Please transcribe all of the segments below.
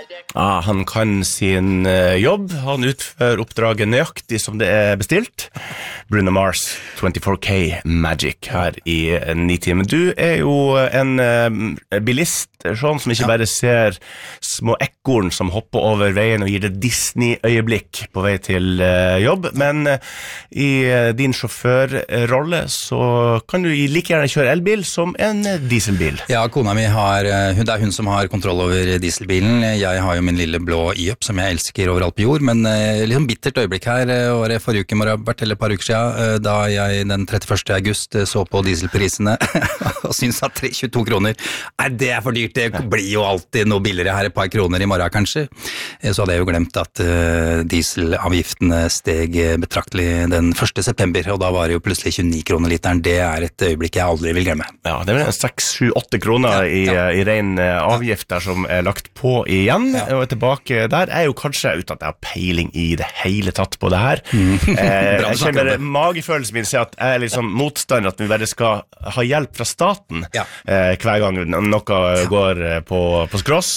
Han kan sin jobb, han utfører oppdraget nøyaktig som det bestilt. Bruno Mars, 24K Magic her i Nitimen. Du jo en bilist, sånn som ikke bare ser små ekorn som hopper over veien og gir det Disney-øyeblikk på vei til jobb, men i din sjåførrolle så kan du like gjerne kjøre elbil som en dieselbil. Ja, kona mi det hun som har kontroll over dieselbilen. Jeg har jo min lille blå i-up som jeg elsker overalt på jord, men liksom bittert øyeblikk her, forrige uke må det ha vært, eller et par uker siden, da jeg den 31. august så på dieselprisene og synes at 22 kroner, det for dyrt, det blir jo alltid noe billigere her, et par kroner i morgen kanskje. Så hadde jeg jo glemt at dieselavgiftene steg betraktelig den 1. september, og da var det jo plutselig 29 kroner literen. Det et øyeblikk jeg aldri vil glemme. Ja, det vel 6-7-8 kroner i ren avgift der som lagt på igjen, og tilbake der jo kanskje uten at jeg har peiling i det hele tatt på det her. Jeg kjenner magefølelsen min sier at jeg liksom motstander at vi bare skal ha hjelp fra staten hver gang noe går på skross.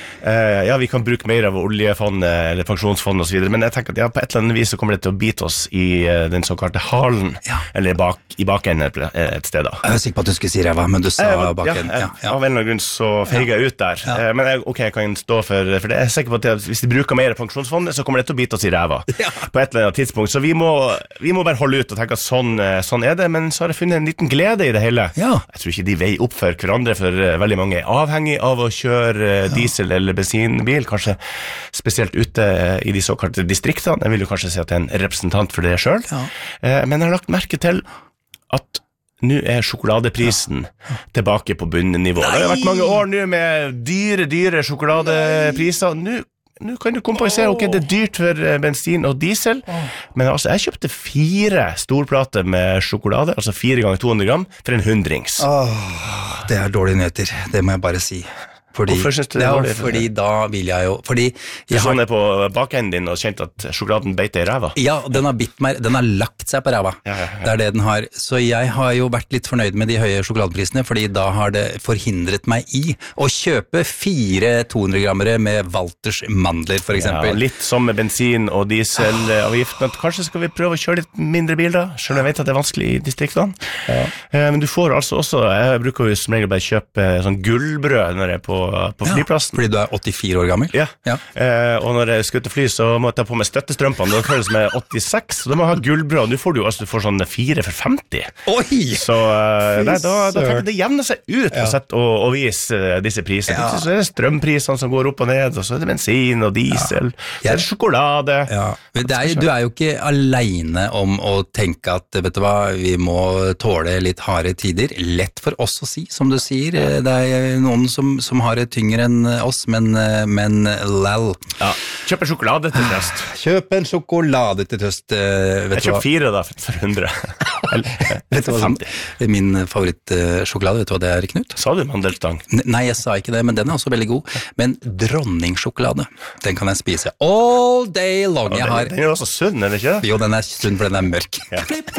Vi kan bruke mer av oljefondet eller pensjonsfondet og så videre, men jeg tenker at på et eller annet vis så kommer det til å bite oss i den såkalte halen, eller i bakenden et sted da. Jeg sikker på at du skulle si ræva, men du sa bakenden. Av en eller annen grunn så feiger jeg ut der. Men jeg kan stå for det jeg sikker på at hvis de bruker mer pensjonsfondet, så kommer det til å bite oss i ræva på et eller annet tidspunkt. Så vi må bare holde ut og tenke at sånn det, men så har jeg funnet en liten glede i det hele. Jeg tror ikke de veier opp for hverandre, for veldig mange avhengig av å kjøre diesel eller bensinbil, kanskje spesielt ute i de såkalte distriktene. Jeg vil jo kanskje si at jeg en representant for det selv. Men jeg har lagt merke til at nå sjokoladeprisen tilbake på bunnenivå. Det har vært mange år nå med dyre sjokoladepriser. Nå kan du komme på å se, det dyrt for bensin og diesel, men altså, jeg kjøpte 4 storplater med sjokolade, altså 4 ganger 200 gram, for en 100-rings. Det dårlige nyheter, det må jeg bare si. Hvorfor synes du det dårlig? Fordi da vil jeg jo... Du sånn på bakenden din og kjent at sjokoladen beiter i ræva? Ja, den har bitt meg, den har lagt seg på ræva. Det det den har. Så jeg har jo vært litt fornøyd med de høye sjokoladeprisene, fordi da har det forhindret meg i å kjøpe 4 200-grammere med Walters mandler, for eksempel. Ja, litt som med bensin- og dieselavgift, men kanskje skal vi prøve å kjøre litt mindre bil da, selv om jeg vet at det vanskelig i distriktene. Men du får altså også, jeg bruker jo som regel bare kjøpe sånn gullbrød når jeg på flyplassen. Fordi du 84 år gammel? Og når jeg skal ut og fly, så må jeg ta på meg støttestrømpene. Da føles som jeg 86, så da må jeg ha gullbrød. Nå får du sånn 4 for 50. Oi! Så da tenker jeg det jevner seg ut på sett å vise disse prisene. Så det strømprisene som går opp og ned, og så det bensin og diesel, så det sjokolade. Du jo ikke alene om å tenke at, vet du hva, vi må tåle litt harde tider. Lett for oss å si, som du sier. Det noen som har det tyngre enn oss, men lall. Kjøp en sjokolade til trøst. Kjøp en sjokolade til trøst. Jeg kjøper 4 da, for 100. Vet du hva min favorittsjokolade, vet du hva det Knut? Sa du mandelstang? Nei, jeg sa ikke det, men den også veldig god. Men dronningsjokolade, den kan jeg spise all day long. Den også sunn, eller ikke? Jo, den sunn, for den mørk.